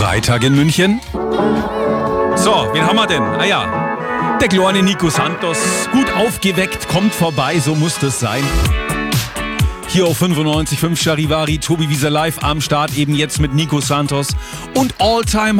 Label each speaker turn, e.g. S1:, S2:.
S1: Freitag in München. So, wen haben wir denn? Ah ja, der kleine Nico Santos. Gut aufgeweckt, kommt vorbei, so muss das sein. Hier auf 95.5 Charivari, Tobi Wieser live am Start, eben jetzt mit Nico Santos und All Time